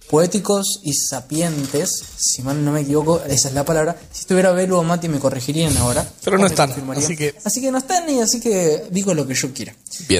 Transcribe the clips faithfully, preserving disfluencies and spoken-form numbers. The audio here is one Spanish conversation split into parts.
poéticos y sapientes, si mal no me equivoco, esa es la palabra. Si estuviera Belu o Mati me corregirían ahora. Pero no están, así que... Así que no están y así que digo lo que yo quiera. Bien.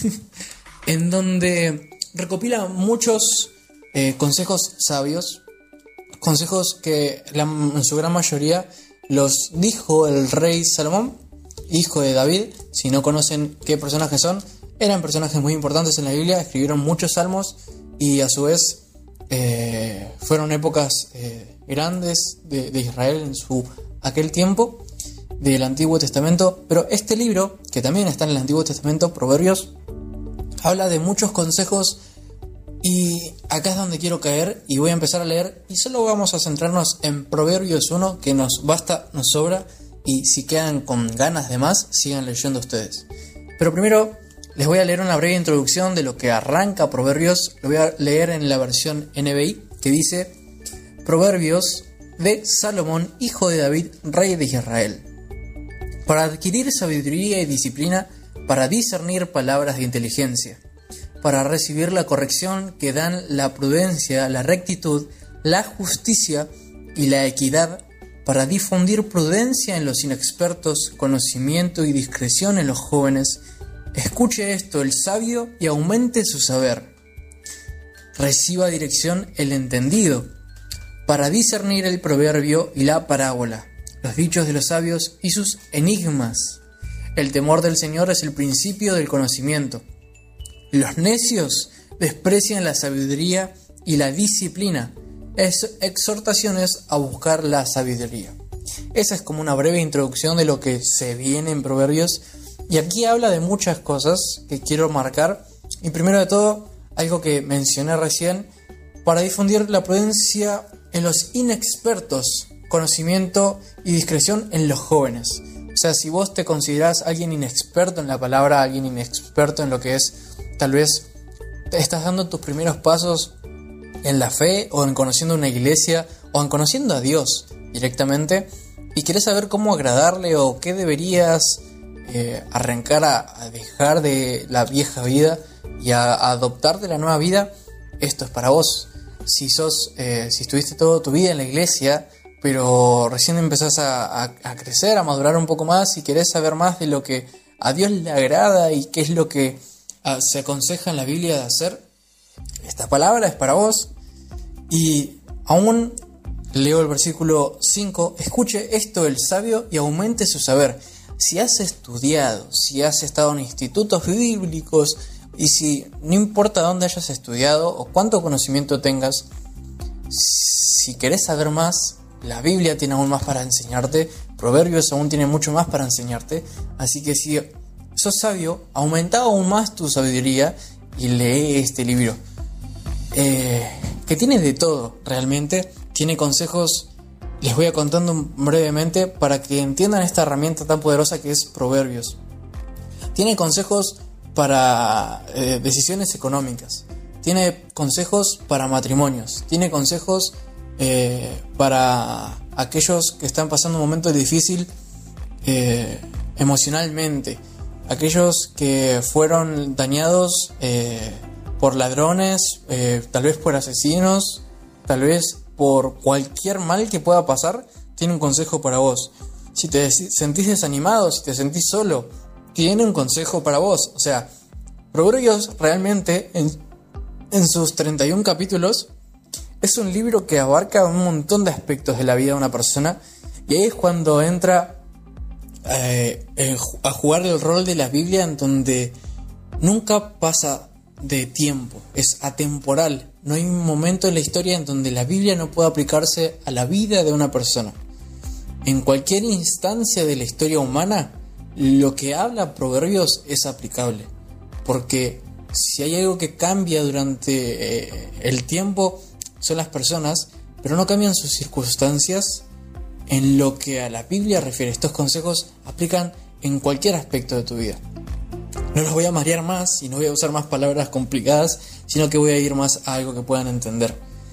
En donde recopila muchos eh, consejos sabios, consejos que la, en su gran mayoría los dijo el rey Salomón, hijo de David. Si no conocen qué personajes son, eran personajes muy importantes en la Biblia, escribieron muchos salmos y a su vez eh, fueron épocas eh, grandes de, de Israel en su aquel tiempo del Antiguo Testamento. Pero este libro, que también está en el Antiguo Testamento, Proverbios, habla de muchos consejos y acá es donde quiero caer y voy a empezar a leer y solo vamos a centrarnos en Proverbios uno, que nos basta, nos sobra, y si quedan con ganas de más, sigan leyendo ustedes. Pero primero les voy a leer una breve introducción de lo que arranca Proverbios. Lo voy a leer en la versión N B I, que dice: Proverbios de Salomón, hijo de David, rey de Israel, para adquirir sabiduría y disciplina, para discernir palabras de inteligencia, para recibir la corrección que dan la prudencia, la rectitud, la justicia y la equidad, para difundir prudencia en los inexpertos, conocimiento y discreción en los jóvenes. Escuche esto el sabio y aumente su saber. Reciba dirección el entendido, para discernir el proverbio y la parábola, los dichos de los sabios y sus enigmas. El temor del Señor es el principio del conocimiento. Los necios desprecian la sabiduría y la disciplina. Es exhortaciones a buscar la sabiduría. Esa es como una breve introducción de lo que se viene en Proverbios. Y aquí habla de muchas cosas que quiero marcar. Y primero de todo, algo que mencioné recién, para difundir la prudencia en los inexpertos, conocimiento y discreción en los jóvenes. O sea, si vos te considerás alguien inexperto en la palabra, alguien inexperto en lo que es, tal vez te estás dando tus primeros pasos en la fe, o en conociendo una iglesia, o en conociendo a Dios directamente, y querés saber cómo agradarle o qué deberías eh, arrancar a, a dejar de la vieja vida y a, a adoptar de la nueva vida, esto es para vos. Si sos, eh, si estuviste toda tu vida en la iglesia, pero recién empezás a, a, a crecer, a madurar un poco más y querés saber más de lo que a Dios le agrada y qué es lo que a, se aconseja en la Biblia de hacer, esta palabra es para vos. Y aún leo el versículo cinco: escuche esto el sabio y aumente su saber. Si has estudiado, si has estado en institutos bíblicos, y si no importa dónde hayas estudiado o cuánto conocimiento tengas, si querés saber más, la Biblia tiene aún más para enseñarte, Proverbios aún tiene mucho más para enseñarte. Así que si sos sabio, aumenta aún más tu sabiduría y lee este libro, eh, que tiene de todo realmente. Tiene consejos, les voy a contando brevemente para que entiendan esta herramienta tan poderosa que es Proverbios. Tiene consejos para eh, decisiones económicas, tiene consejos para matrimonios, tiene consejos eh, para aquellos que están pasando un momento difícil eh, emocionalmente, aquellos que fueron dañados eh, por ladrones, eh, tal vez por asesinos, tal vez por cualquier mal que pueda pasar. Tiene un consejo para vos. Si te sentís desanimado, si te sentís solo, tiene un consejo para vos. O sea, Proverbios realmente en, en sus treinta y uno capítulos es un libro que abarca un montón de aspectos de la vida de una persona, y ahí es cuando entra eh, eh, a jugar el rol de la Biblia, en donde nunca pasa de tiempo, es atemporal. No hay un momento en la historia en donde la Biblia no pueda aplicarse a la vida de una persona. En cualquier instancia de la historia humana, lo que habla Proverbios es aplicable, porque si hay algo que cambia durante eh, el tiempo, son las personas, pero no cambian sus circunstancias. En lo que a la Biblia refiere, estos consejos aplican en cualquier aspecto de tu vida. No los voy a marear más y no voy a usar más palabras complicadas, sino que voy a ir más a algo que puedan entender.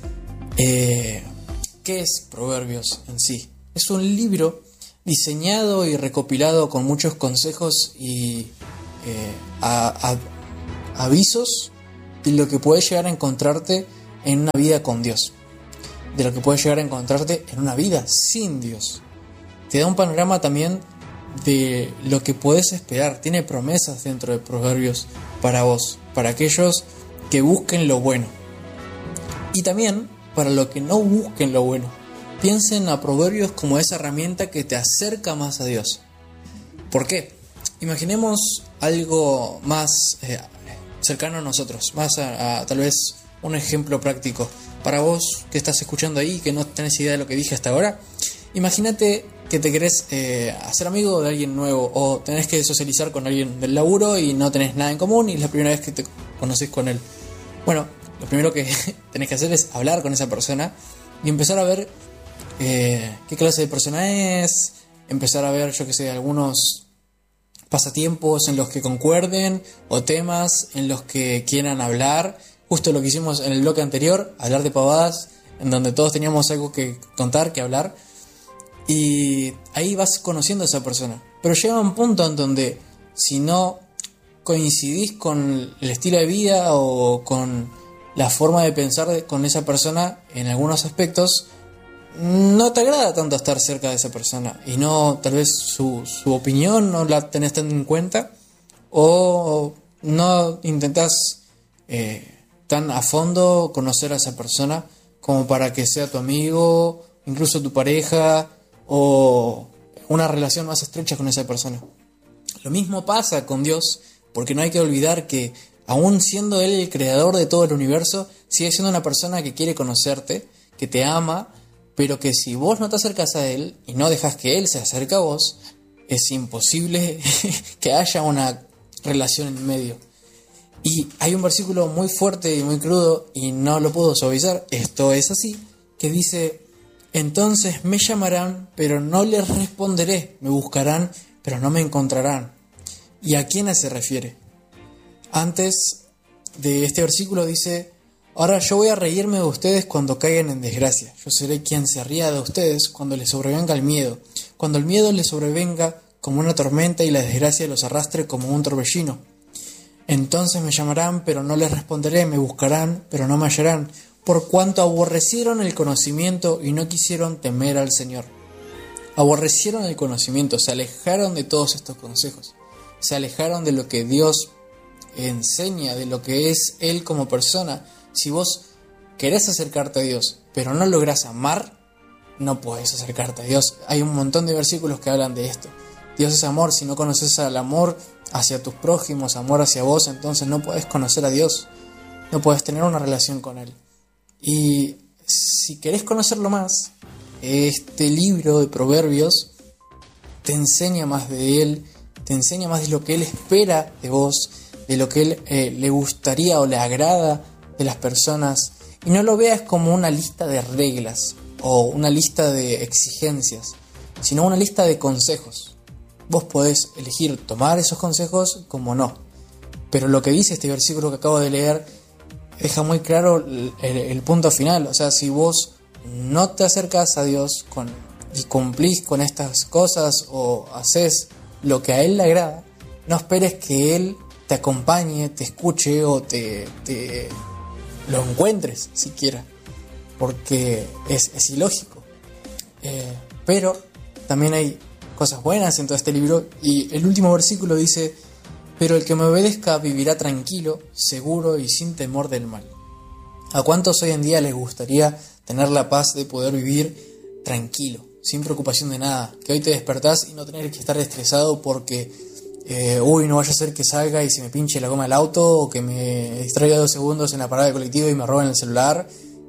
Eh, ¿Qué es Proverbios en sí? Es un libro diseñado y recopilado con muchos consejos y eh, a, a, avisos de lo que puedes llegar a encontrarte en una vida con Dios, de lo que puedes llegar a encontrarte en una vida sin Dios. Te da un panorama también de lo que puedes esperar. Tiene promesas dentro de Proverbios para vos, para aquellos que busquen lo bueno. Y también para los que no busquen lo bueno. Piensen a Proverbios como esa herramienta que te acerca más a Dios. ¿Por qué? Imaginemos algo más eh, cercano a nosotros, más a, a tal vez un ejemplo práctico. Para vos que estás escuchando ahí, que no tenés idea de lo que dije hasta ahora, imagínate que te querés eh, hacer amigo de alguien nuevo, o tenés que socializar con alguien del laburo y no tenés nada en común y es la primera vez que te conocés con él. Bueno, lo primero que tenés que hacer es hablar con esa persona y empezar a ver eh, qué clase de persona es, empezar a ver, yo que sé, algunos pasatiempos en los que concuerden o temas en los que quieran hablar. Justo lo que hicimos en el bloque anterior, hablar de pavadas, en donde todos teníamos algo que contar, que hablar. Y ahí vas conociendo a esa persona. Pero llega un punto en donde si no coincidís con el estilo de vida o con la forma de pensar de, con esa persona en algunos aspectos, no te agrada tanto estar cerca de esa persona. Y no, tal vez su, su opinión no la tenés tan en cuenta, o no intentás eh, tan a fondo conocer a esa persona como para que sea tu amigo, incluso tu pareja, o una relación más estrecha con esa persona. Lo mismo pasa con Dios, porque no hay que olvidar que aún siendo Él el creador de todo el universo, sigue siendo una persona que quiere conocerte, que te ama, pero que si vos no te acercas a Él y no dejas que Él se acerque a vos, es imposible que haya una relación en medio. Y hay un versículo muy fuerte y muy crudo, y no lo puedo suavizar, esto es así, que dice: entonces me llamarán, pero no les responderé, me buscarán, pero no me encontrarán. ¿Y a quiénes se refiere? Antes de este versículo dice: ahora yo voy a reírme de ustedes cuando caigan en desgracia. Yo seré quien se ría de ustedes cuando les sobrevenga el miedo. Cuando el miedo les sobrevenga como una tormenta y la desgracia los arrastre como un torbellino. Entonces me llamarán, pero no les responderé, me buscarán, pero no me hallarán, por cuanto aborrecieron el conocimiento y no quisieron temer al Señor. Aborrecieron el conocimiento, se alejaron de todos estos consejos, se alejaron de lo que Dios enseña, de lo que es Él como persona. Si vos querés acercarte a Dios, pero no lográs amar, no podés acercarte a Dios. Hay un montón de versículos que hablan de esto. Dios es amor, si no conoces al amor hacia tus prójimos, amor hacia vos, entonces no podés conocer a Dios, no podés tener una relación con Él. Y si querés conocerlo más, este libro de Proverbios te enseña más de Él, te enseña más de lo que Él espera de vos, de lo que Él eh, le gustaría o le agrada de las personas. Y no lo veas como una lista de reglas o una lista de exigencias, sino una lista de consejos. Vos podés elegir tomar esos consejos como no. Pero lo que dice este versículo que acabo de leer deja muy claro el, el, el punto final. O sea, si vos no te acercas a Dios con, y cumplís con estas cosas o haces lo que a Él le agrada, no esperes que Él te acompañe, te escuche o te, te lo encuentres siquiera, porque es, es ilógico. Eh, pero también hay cosas buenas en todo este libro, y el último versículo dice: pero el que me obedezca vivirá tranquilo, seguro y sin temor del mal. ¿A cuántos hoy en día les gustaría tener la paz de poder vivir tranquilo, sin preocupación de nada? Que hoy te despertás y no tener que estar estresado porque eh, uy, no vaya a ser que salga y se me pinche la goma del auto, o que me distraiga dos segundos en la parada de colectivo y me roben el celular,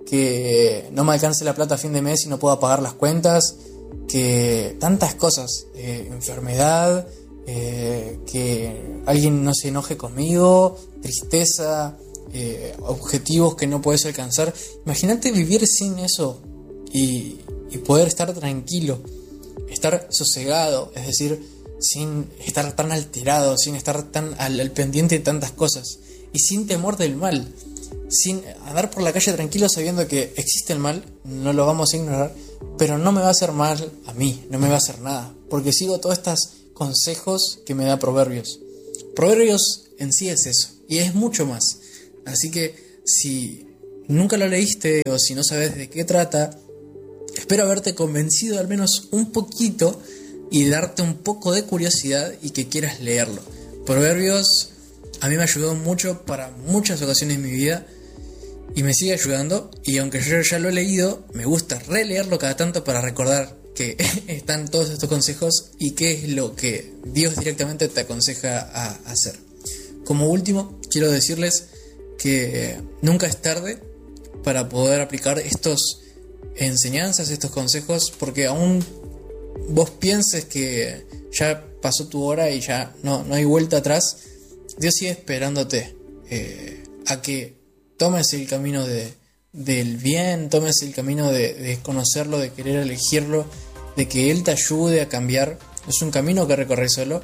que no me alcance la plata a fin de mes y no pueda pagar las cuentas, que tantas cosas, eh, enfermedad, eh, que alguien no se enoje conmigo, tristeza, eh, objetivos que no puedes alcanzar. Imagínate vivir sin eso y, y poder estar tranquilo, estar sosegado, es decir, sin estar tan alterado, sin estar tan al, al pendiente de tantas cosas y sin temor del mal, sin andar por la calle tranquilo sabiendo que existe el mal, no lo vamos a ignorar, pero no me va a hacer mal a mí, no me va a hacer nada, porque sigo todos estos consejos que me da Proverbios. Proverbios en sí es eso, y es mucho más. Así que si nunca lo leíste o si no sabes de qué trata, espero haberte convencido al menos un poquito y darte un poco de curiosidad y que quieras leerlo. Proverbios a mí me ayudó mucho para muchas ocasiones en mi vida y me sigue ayudando, y aunque yo ya lo he leído, me gusta releerlo cada tanto para recordar que están todos estos consejos y qué es lo que Dios directamente te aconseja a hacer. Como último, quiero decirles que nunca es tarde para poder aplicar estas enseñanzas, estos consejos, porque aún vos pienses que ya pasó tu hora y ya no, no hay vuelta atrás, Dios sigue esperándote eh, a que tomes el camino de, del bien, tomes el camino de, de conocerlo, de querer elegirlo, de que Él te ayude a cambiar. Es un camino que recorres solo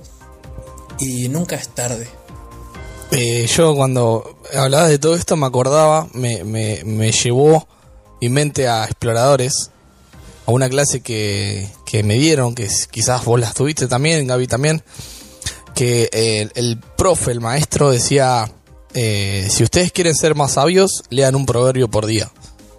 y nunca es tarde. Eh, yo cuando hablaba de todo esto me acordaba, me, me, me llevó mi mente a exploradores, a una clase que, que me dieron, que quizás vos la tuviste también, Gaby también, que eh, el, el profe, el maestro decía, eh, si ustedes quieren ser más sabios, lean un proverbio por día.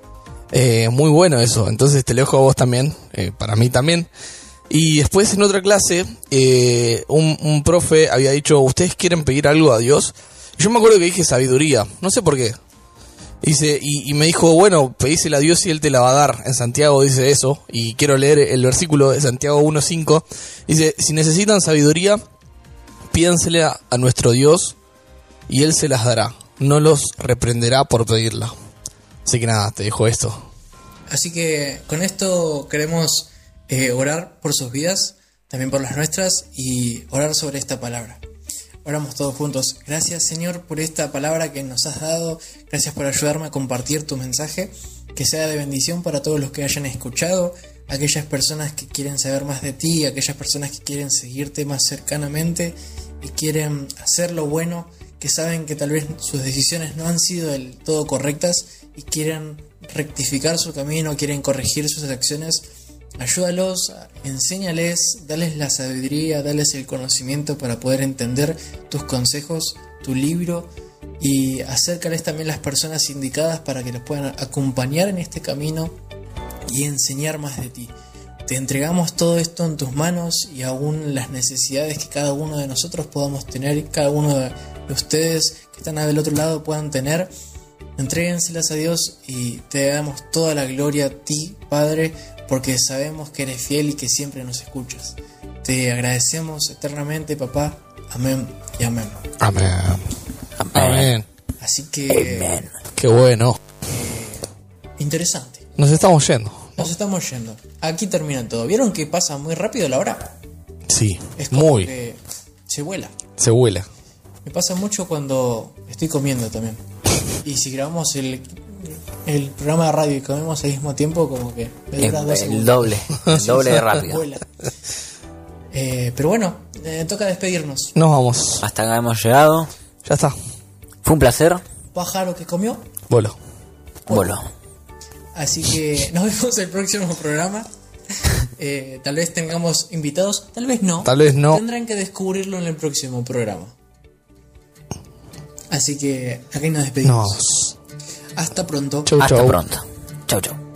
Eh, muy bueno eso, entonces te lo dejo a vos también, eh, para mí también. Y después en otra clase, eh, un, un profe había dicho, ¿ustedes quieren pedir algo a Dios? Yo me acuerdo que dije sabiduría, no sé por qué. Dice, y, y me dijo, bueno, pedísela a Dios y Él te la va a dar. En Santiago dice eso, y quiero leer el versículo de Santiago uno cinco. Dice, si necesitan sabiduría, pídansela a, a nuestro Dios y Él se las dará. No los reprenderá por pedirla. Así que nada, te dejo esto. Así que con esto queremos eh, orar por sus vidas, también por las nuestras, y orar sobre esta palabra. Oramos todos juntos. Gracias, Señor, por esta palabra que nos has dado. Gracias por ayudarme a compartir tu mensaje. Que sea de bendición para todos los que hayan escuchado, aquellas personas que quieren saber más de ti, aquellas personas que quieren seguirte más cercanamente y quieren hacer lo bueno, que saben que tal vez sus decisiones no han sido del todo correctas y quieren rectificar su camino, quieren corregir sus acciones. Ayúdalos, enséñales, dales la sabiduría, dales el conocimiento para poder entender tus consejos, tu libro, y acércales también las personas indicadas para que los puedan acompañar en este camino y enseñar más de ti. Te entregamos todo esto en tus manos y aún las necesidades que cada uno de nosotros podamos tener y cada uno de ustedes que están del otro lado puedan tener. Entréguenselas a Dios y te damos toda la gloria a ti, Padre, porque sabemos que eres fiel y que siempre nos escuchas. Te agradecemos eternamente, papá. Amén y amén. Amén. Amén. Amén. Así que... Amén. Qué bueno. Eh, interesante. Nos estamos yendo. Nos estamos yendo. Aquí termina todo. ¿Vieron que pasa muy rápido la hora? Sí, Es como muy. que se vuela. Se vuela. Me pasa mucho cuando estoy comiendo también. Y si grabamos el, el programa de radio y comemos al mismo tiempo, como que me El, dura dos el segundos. doble, el doble de rápido. Vuela. Eh, pero bueno, eh, toca despedirnos. Nos vamos. Hasta acá hemos llegado. Ya está. Fue un placer. Pájaro que comió. Vuelo. Voló. Así que nos vemos en el próximo programa. Eh, tal vez tengamos invitados, tal vez no. Tal vez no. Tendrán que descubrirlo en el próximo programa. Así que aquí nos despedimos. Nos. Hasta pronto. Chau, Hasta chau. pronto. Chau, chau.